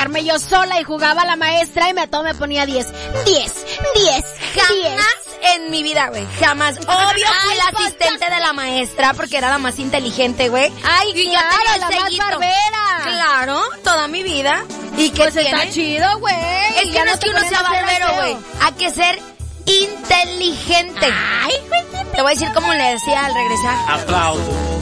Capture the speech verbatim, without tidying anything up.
sacarme yo sola y jugaba a la maestra y me, todo me ponía diez. diez, diez, Jamás en mi vida, güey. Jamás. Obvio fui la asistente de la maestra porque era la más inteligente, güey. Ay, y claro, yo tenía el la más sellito. barbera. Claro, toda mi vida. ¿Y qué Pues tiene? está chido, güey. Es que Ya no es te que uno ponen sea a hacer barbero, aseo. güey. Hay que ser inteligente. Ay, güey. Te voy a decir cómo le decía al regresar. Aplausos.